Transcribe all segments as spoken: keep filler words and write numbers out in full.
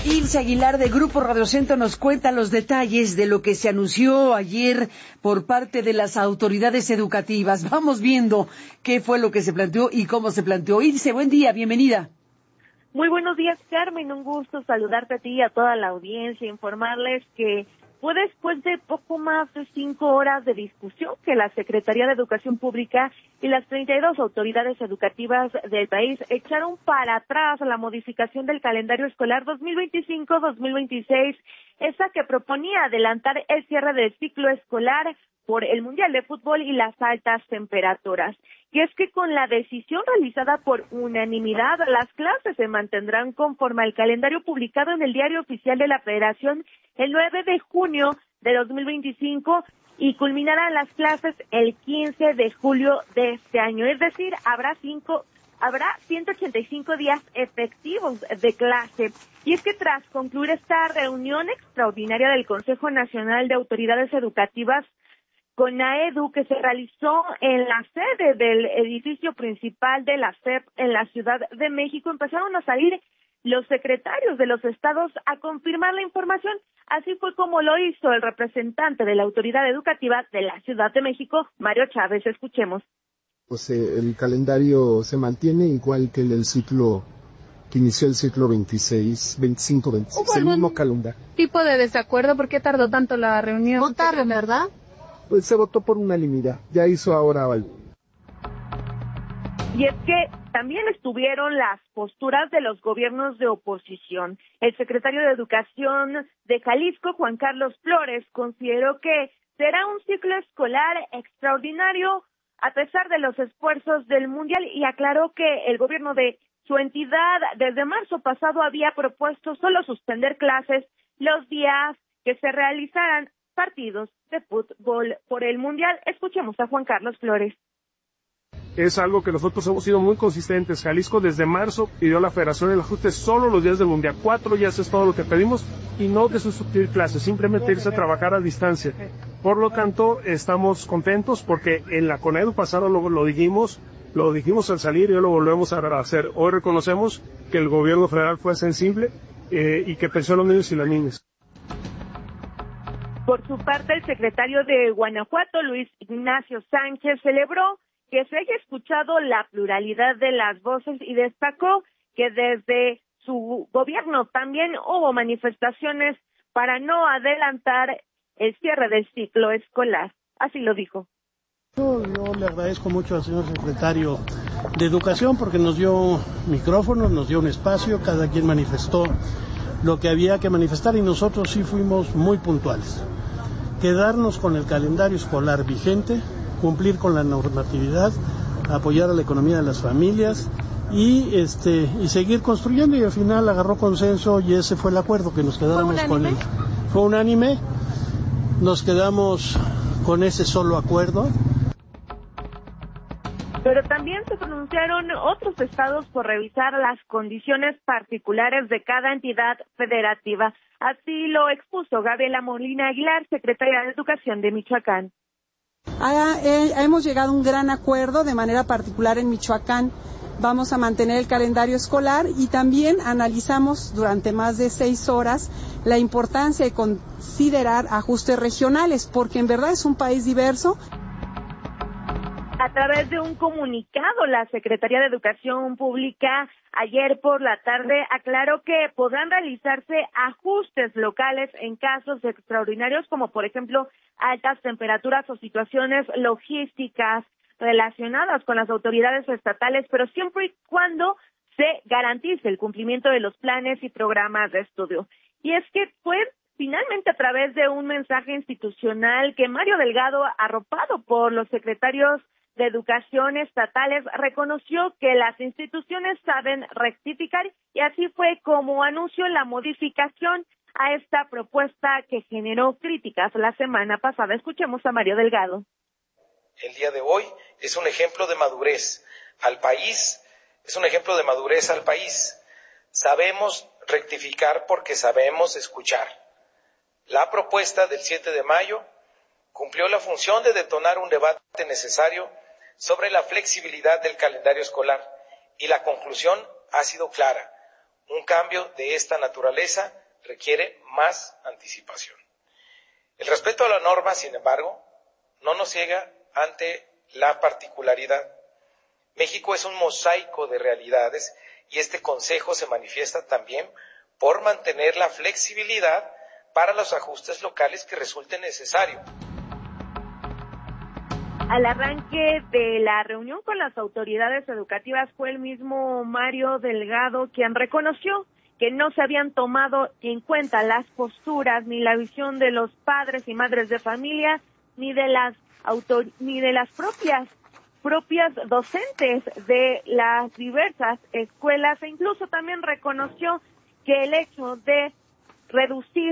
Ilse Aguilar de Grupo Radio Centro nos cuenta los detalles de lo que se anunció ayer por parte de las autoridades educativas. Vamos viendo qué fue lo que se planteó y cómo se planteó. Ilse, buen día, bienvenida. Muy buenos días, Carmen, un gusto saludarte a ti y a toda la audiencia, informarles que fue después de poco más de cinco horas de discusión que la Secretaría de Educación Pública y las treinta y dos autoridades educativas del país echaron para atrás la modificación del calendario escolar dos mil veinticinco dos mil veintiséis, esa que proponía adelantar el cierre del ciclo escolar por el Mundial de Fútbol y las altas temperaturas. Y es que con la decisión realizada por unanimidad, las clases se mantendrán conforme al calendario publicado en el Diario Oficial de la Federación el nueve de junio de dos mil veinticinco y culminarán las clases el quince de julio de este año. Es decir, habrá cinco, habrá ciento ochenta y cinco días efectivos de clase. Y es que tras concluir esta reunión extraordinaria del Consejo Nacional de Autoridades Educativas, CONAEDU, que se realizó en la sede del edificio principal de la S E P en la Ciudad de México, empezaron a salir los secretarios de los estados a confirmar la información. Así fue como lo hizo el representante de la autoridad educativa de la Ciudad de México, Mario Chávez. Escuchemos. Pues eh, el calendario se mantiene igual que el del ciclo que inició el ciclo veintiséis, veinticinco, veintiséis, el mismo calendario. ¿Tipo de desacuerdo? ¿Por qué tardó tanto la reunión? Votaron, ¿verdad? Pues se votó por unanimidad, ya hizo ahora algo. Y es que también estuvieron las posturas de los gobiernos de oposición. El secretario de Educación de Jalisco, Juan Carlos Flores, consideró que será un ciclo escolar extraordinario a pesar de los esfuerzos del Mundial y aclaró que el gobierno de su entidad desde marzo pasado había propuesto solo suspender clases los días que se realizaran partidos de fútbol por el Mundial. Escuchemos a Juan Carlos Flores. Es algo que nosotros hemos sido muy consistentes. Jalisco desde marzo pidió a la Federación el ajuste solo los días del Mundial. Cuatro días es todo lo que pedimos y no de sustituir clases, simplemente irse a trabajar a distancia. Por lo tanto, estamos contentos porque en la CONAEDU pasado lo, lo dijimos, lo dijimos al salir y hoy lo volvemos a hacer. Hoy reconocemos que el gobierno federal fue sensible eh, y que pensó en los niños y las niñas. Por su parte, el secretario de Guanajuato, Luis Ignacio Sánchez, celebró que se haya escuchado la pluralidad de las voces y destacó que desde su gobierno también hubo manifestaciones para no adelantar el cierre del ciclo escolar. Así lo dijo. Yo, yo le agradezco mucho al señor secretario de Educación porque nos dio micrófonos, nos dio un espacio, cada quien manifestó lo que había que manifestar y nosotros sí fuimos muy puntuales. Quedarnos con el calendario escolar vigente, cumplir con la normatividad, apoyar a la economía de las familias y este y seguir construyendo y al final agarró consenso y ese fue el acuerdo que nos quedáramos con él. Fue unánime, nos quedamos con ese solo acuerdo. Pero también se pronunciaron otros estados por revisar las condiciones particulares de cada entidad federativa. Así lo expuso Gabriela Molina Aguilar, secretaria de Educación de Michoacán. Ah, eh, hemos llegado a un gran acuerdo de manera particular en Michoacán. Vamos a mantener el calendario escolar y también analizamos durante más de seis horas la importancia de considerar ajustes regionales, porque en verdad es un país diverso. A través de un comunicado, la Secretaría de Educación Pública ayer por la tarde aclaró que podrán realizarse ajustes locales en casos extraordinarios, como por ejemplo altas temperaturas o situaciones logísticas relacionadas con las autoridades estatales, pero siempre y cuando se garantice el cumplimiento de los planes y programas de estudio. Y es que fue finalmente a través de un mensaje institucional que Mario Delgado, arropado por los secretarios de Educación estatales, reconoció que las instituciones saben rectificar y así fue como anunció la modificación a esta propuesta que generó críticas la semana pasada. Escuchemos a Mario Delgado. El día de hoy es un ejemplo de madurez al país, es un ejemplo de madurez al país. Sabemos rectificar porque sabemos escuchar. La propuesta del siete de mayo cumplió la función de detonar un debate necesario sobre la flexibilidad del calendario escolar y la conclusión ha sido clara. Un cambio de esta naturaleza requiere más anticipación. El respeto a la norma, sin embargo, no nos ciega ante la particularidad. México es un mosaico de realidades y este Consejo se manifiesta también por mantener la flexibilidad para los ajustes locales que resulten necesarios. Al arranque de la reunión con las autoridades educativas fue el mismo Mario Delgado quien reconoció que no se habían tomado en cuenta las posturas ni la visión de los padres y madres de familia ni de las autor ni de las propias propias docentes de las diversas escuelas, e incluso también reconoció que el hecho de reducir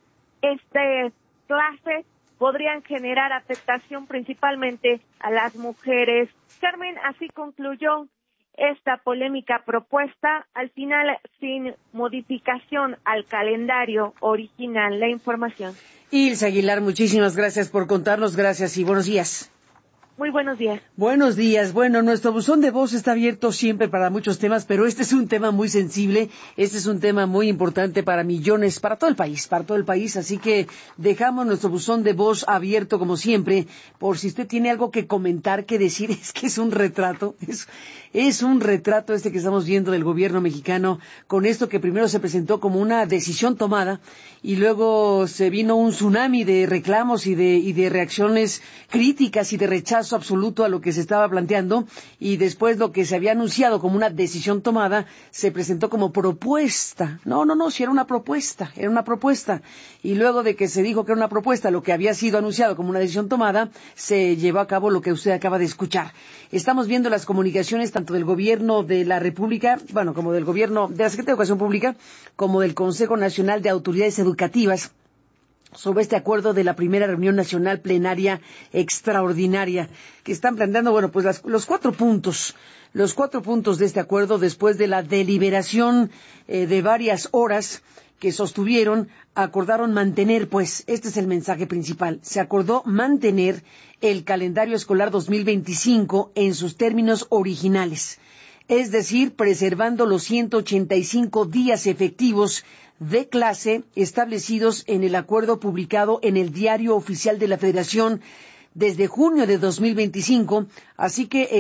este clase podrían generar afectación principalmente a las mujeres. Carmen, así concluyó esta polémica propuesta, al final sin modificación al calendario original. La información. Ilse Aguilar, muchísimas gracias por contarnos, gracias y buenos días. Muy buenos días. Buenos días. Bueno, nuestro buzón de voz está abierto siempre para muchos temas, pero este es un tema muy sensible, este es un tema muy importante para millones, para todo el país, para todo el país, así que dejamos nuestro buzón de voz abierto como siempre, por si usted tiene algo que comentar, que decir. Es que es un retrato, es, es un retrato este que estamos viendo del gobierno mexicano, con esto que primero se presentó como una decisión tomada, y luego se vino un tsunami de reclamos y de, y de reacciones críticas y de rechazo absoluto a lo que se estaba planteando, y después lo que se había anunciado como una decisión tomada se presentó como propuesta. No, no, no, si era una propuesta, era una propuesta. Y luego de que se dijo que era una propuesta, lo que había sido anunciado como una decisión tomada, se llevó a cabo lo que usted acaba de escuchar. Estamos viendo las comunicaciones tanto del gobierno de la República, bueno, como del gobierno de la Secretaría de Educación Pública, como del Consejo Nacional de Autoridades Educativas, sobre este acuerdo de la primera reunión nacional plenaria extraordinaria que están planteando, bueno, pues las, los cuatro puntos, los cuatro puntos de este acuerdo después de la deliberación eh, de varias horas que sostuvieron, acordaron mantener, pues, este es el mensaje principal, se acordó mantener el calendario escolar dos mil veinticinco en sus términos originales, es decir, preservando los ciento ochenta y cinco días efectivos de clase establecidos en el acuerdo publicado en el Diario Oficial de la Federación desde junio de dos mil veinticinco, así que